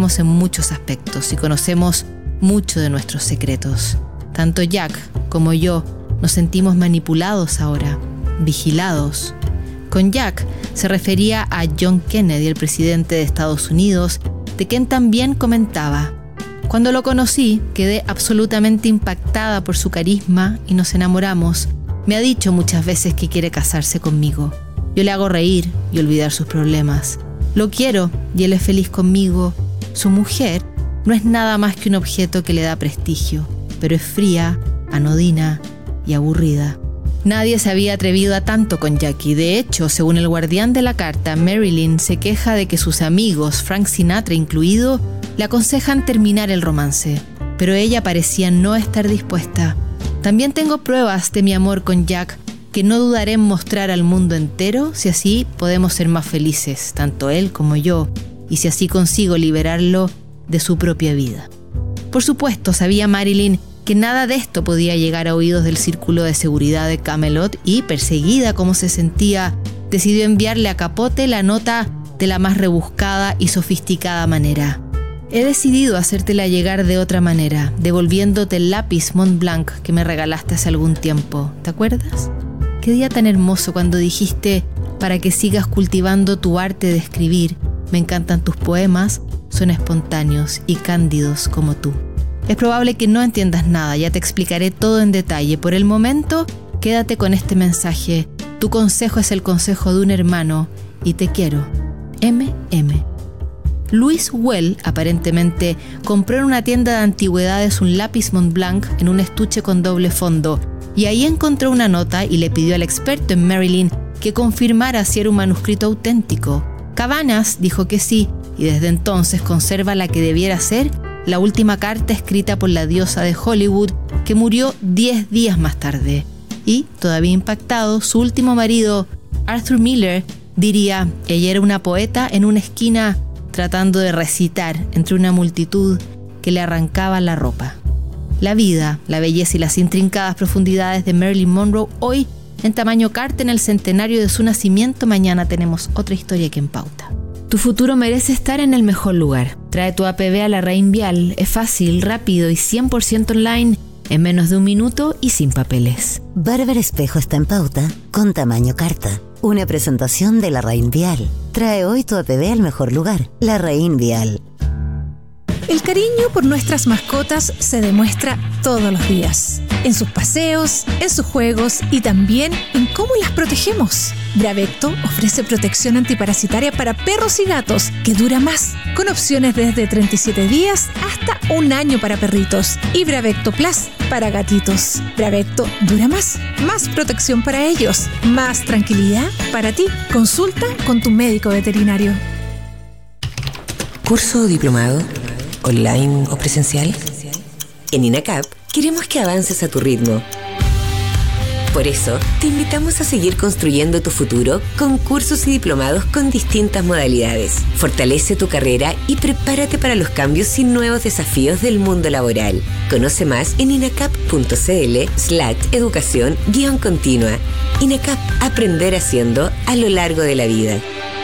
parecemos en muchos aspectos y conocemos mucho de nuestros secretos. Tanto Jack como yo nos sentimos manipulados ahora, vigilados. Con Jack se refería a John Kennedy, el presidente de Estados Unidos, de quien también comentaba: cuando lo conocí, quedé absolutamente impactada por su carisma y nos enamoramos. Me ha dicho muchas veces que quiere casarse conmigo. Yo le hago reír y olvidar sus problemas. Lo quiero y él es feliz conmigo. Su mujer no es nada más que un objeto que le da prestigio, pero es fría, anodina y aburrida. Nadie se había atrevido a tanto con Jackie. De hecho, según el guardián de la carta, Marilyn se queja de que sus amigos, Frank Sinatra incluido, le aconsejan terminar el romance, pero ella parecía no estar dispuesta. También tengo pruebas de mi amor con Jack que no dudaré en mostrar al mundo entero si así podemos ser más felices, tanto él como yo, y si así consigo liberarlo de su propia vida. Por supuesto, sabía Marilyn que nada de esto podía llegar a oídos del círculo de seguridad de Camelot y, perseguida como se sentía, decidió enviarle a Capote la nota de la más rebuscada y sofisticada manera. He decidido hacértela llegar de otra manera, devolviéndote el lápiz Montblanc que me regalaste hace algún tiempo. ¿Te acuerdas? Qué día tan hermoso cuando dijiste: para que sigas cultivando tu arte de escribir. Me encantan tus poemas, son espontáneos y cándidos como tú. Es probable que no entiendas nada, ya te explicaré todo en detalle. Por el momento, quédate con este mensaje. Tu consejo es el consejo de un hermano y te quiero. M.M. Louis Well, aparentemente, compró en una tienda de antigüedades un lápiz Montblanc en un estuche con doble fondo, y ahí encontró una nota y le pidió al experto en Marilyn que confirmara si era un manuscrito auténtico. Cabanas dijo que sí, y desde entonces conserva la que debiera ser la última carta escrita por la diosa de Hollywood, que murió 10 días más tarde. Y, todavía impactado, su último marido, Arthur Miller, diría: ella era una poeta en una esquina tratando de recitar entre una multitud que le arrancaba la ropa. La vida, la belleza y las intrincadas profundidades de Marilyn Monroe, hoy en tamaño carta en el centenario de su nacimiento. Mañana tenemos otra historia que en pauta. Tu futuro merece estar en el mejor lugar. Trae tu APB a la Rain Vial. Es fácil, rápido y 100% online, en menos de un minuto y sin papeles. Barber Espejo está en pauta con tamaño carta. Una presentación de la Rain Vial. Trae hoy tu APB al mejor lugar. La Rain Vial. El cariño por nuestras mascotas se demuestra todos los días. En sus paseos, en sus juegos y también en cómo las protegemos. Bravecto ofrece protección antiparasitaria para perros y gatos que dura más, con opciones desde 37 días hasta un año para perritos. Y Bravecto Plus para gatitos. Bravecto dura más, más protección para ellos, más tranquilidad para ti. Consulta con tu médico veterinario. ¿Curso o diplomado? ¿Online o presencial? En INACAP queremos que avances a tu ritmo. Por eso, te invitamos a seguir construyendo tu futuro con cursos y diplomados con distintas modalidades. Fortalece tu carrera y prepárate para los cambios y nuevos desafíos del mundo laboral. Conoce más en inacap.cl/educación-continua. INACAP, aprender haciendo a lo largo de la vida.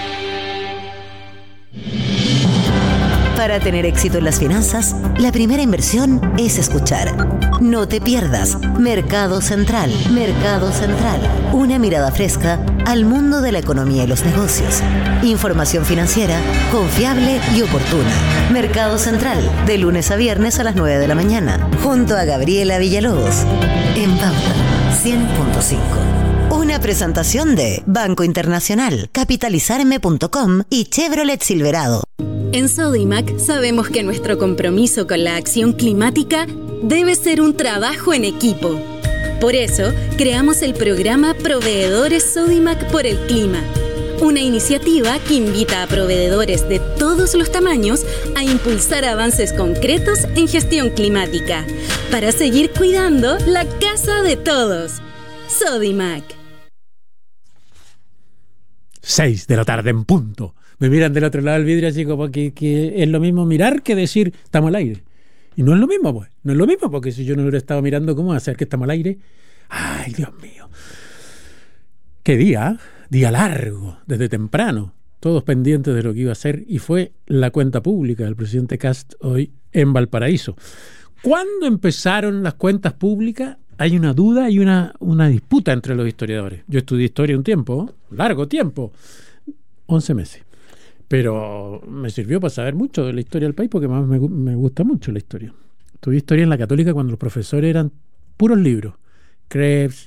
Para tener éxito en las finanzas, la primera inversión es escuchar. No te pierdas Mercado Central. Mercado Central. Una mirada fresca al mundo de la economía y los negocios. Información financiera confiable y oportuna. Mercado Central, de lunes a viernes a las 9 de la mañana, junto a Gabriela Villalobos. En Pauta 100.5. Una presentación de Banco Internacional, Capitalizarme.com y Chevrolet Silverado. En Sodimac sabemos que nuestro compromiso con la acción climática debe ser un trabajo en equipo. Por eso, creamos el programa Proveedores Sodimac por el Clima, una iniciativa que invita a proveedores de todos los tamaños a impulsar avances concretos en gestión climática, para seguir cuidando la casa de todos. Sodimac. 6 de la tarde en punto. Me miran del otro lado del vidrio así como que es lo mismo mirar que decir estamos al aire. Y no es lo mismo, pues. No es lo mismo, porque si yo no hubiera estado mirando cómo hacer que estamos al aire. Ay, Dios mío. Qué día, ¿eh? Día largo, desde temprano. todos pendientes de lo que iba a hacer, y fue la cuenta pública del presidente Kast hoy en Valparaíso. ¿Cuándo empezaron las cuentas públicas? Hay una duda y una disputa entre los historiadores. Yo estudié historia un tiempo, largo tiempo, 11 meses. Pero me sirvió para saber mucho de la historia del país, porque más me gusta mucho la historia. Estudié historia en la Católica cuando los profesores eran puros libros. Krebs,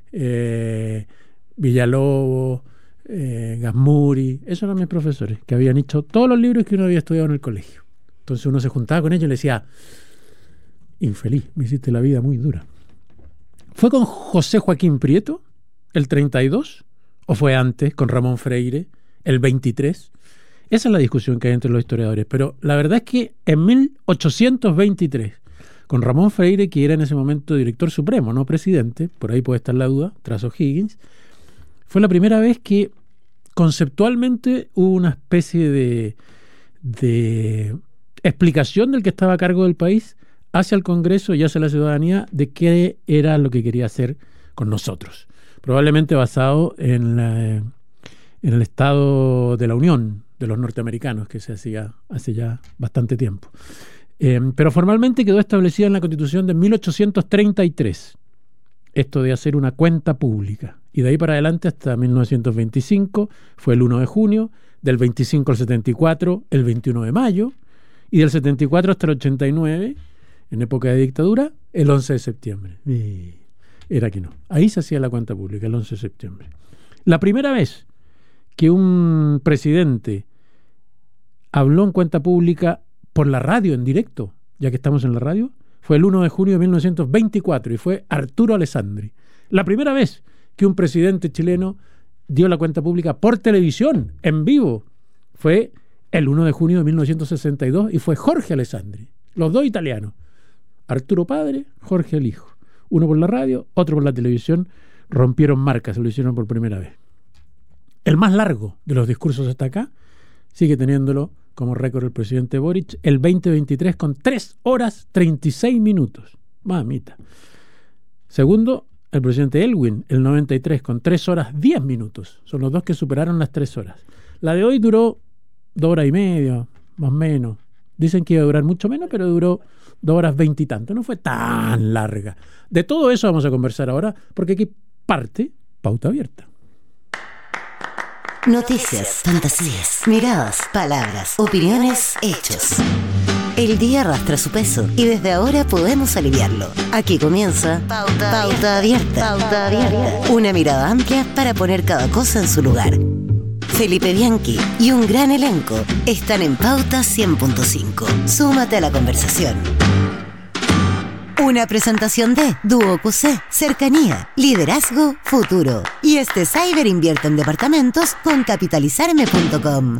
Villalobos, Gasmuri, esos eran mis profesores, que habían hecho todos los libros que uno había estudiado en el colegio. Entonces uno se juntaba con ellos y le decía: infeliz, me hiciste la vida muy dura. ¿Fue con José Joaquín Prieto el 32? ¿O fue antes, con Ramón Freire, el 23? Esa es la discusión que hay entre los historiadores. Pero la verdad es que en 1823, con Ramón Freire, que era en ese momento director supremo, no presidente, por ahí puede estar la duda, tras O'Higgins, fue la primera vez que conceptualmente hubo una especie de explicación del que estaba a cargo del país hacia el Congreso y hacia la ciudadanía de qué era lo que quería hacer con nosotros. Probablemente basado en el Estado de la Unión de los norteamericanos, que se hacía hace ya bastante tiempo. Pero formalmente quedó establecida en la Constitución de 1833, esto de hacer una cuenta pública. Y de ahí para adelante hasta 1925 fue el 1 de junio, del 25 al 74 el 21 de mayo, y del 74 hasta el 89, en época de dictadura, el 11 de septiembre. Y era que no. Ahí se hacía la cuenta pública, el 11 de septiembre. La primera vez que un presidente habló en cuenta pública por la radio, en directo, ya que estamos en la radio, fue el 1 de junio de 1924 y fue Arturo Alessandri. La primera vez que un presidente chileno dio la cuenta pública por televisión, en vivo, fue el 1 de junio de 1962 y fue Jorge Alessandri. Los dos italianos. Arturo padre, Jorge el hijo. Uno por la radio, otro por la televisión. Rompieron marcas, se lo hicieron por primera vez. El más largo de los discursos hasta acá sigue teniéndolo como récord el presidente Boric, el 2023 con 3 horas 36 minutos. Mamita. Segundo, el presidente Elwin, el 93 con 3 horas 10 minutos. Son los dos que superaron las 3 horas. La de hoy duró 2 horas y media, más o menos. Dicen que iba a durar mucho menos, pero duró 2 horas 20 y tanto. No fue tan larga. De todo eso vamos a conversar ahora, porque aquí parte Pauta Abierta. Noticias, fantasías, miradas, palabras, opiniones, hechos. El día arrastra su peso y desde ahora podemos aliviarlo. Aquí comienza Pauta Abierta. Pauta Abierta. Una mirada amplia para poner cada cosa en su lugar. Felipe Bianchi y un gran elenco están en Pauta 100.5. Súmate a la conversación. Una presentación de Duo QC, cercanía, liderazgo, futuro. Y Cyber invierte en departamentos con capitalizarme.com.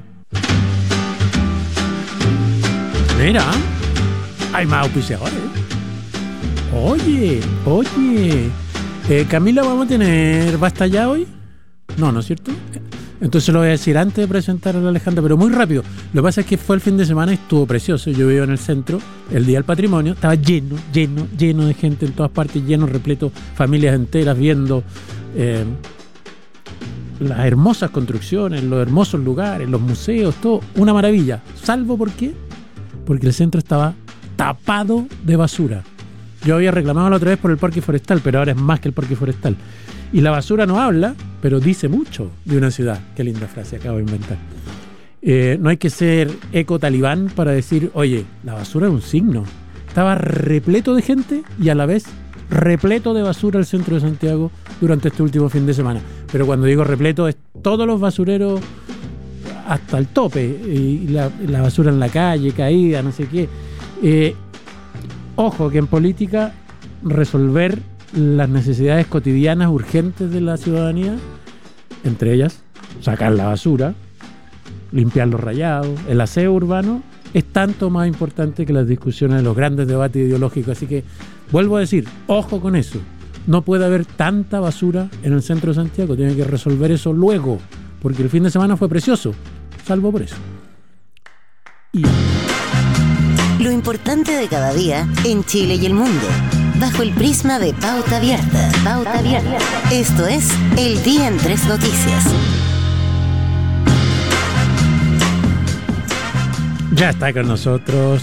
Mira, hay más auspiciadores. Oye, Camila, ¿vamos a tener Basta Ya hoy? No, ¿no es cierto? Entonces lo voy a decir antes de presentar a la Alejandra, pero muy rápido. Lo que pasa es que fue el fin de semana y estuvo precioso. Yo vivo en el centro, el Día del Patrimonio, estaba lleno de gente en todas partes, lleno, repleto, familias enteras viendo las hermosas construcciones, los hermosos lugares, los museos, todo, una maravilla. Salvo, ¿por qué? Porque el centro estaba tapado de basura. Yo había reclamado la otra vez por el parque forestal, pero ahora es más que el parque forestal. Y la basura no habla, pero dice mucho de una ciudad. Qué linda frase acabo de inventar. No hay que ser eco-talibán para decir, oye, la basura es un signo. Estaba repleto de gente y a la vez repleto de basura el centro de Santiago durante este último fin de semana. Pero cuando digo repleto es todos los basureros hasta el tope. Y la basura en la calle, caída, no sé qué. Ojo, que en política resolver las necesidades cotidianas urgentes de la ciudadanía, entre ellas sacar la basura, limpiar los rayados, el aseo urbano, es tanto más importante que las discusiones de los grandes debates ideológicos. Así que vuelvo a decir, ojo con eso, no puede haber tanta basura en el centro de Santiago, tiene que resolver eso luego, porque el fin de semana fue precioso, salvo por eso. Y lo importante de cada día en Chile y el mundo, bajo el prisma de Pauta Abierta. Pauta Abierta. Esto es El Día en 3 Noticias. Ya está con nosotros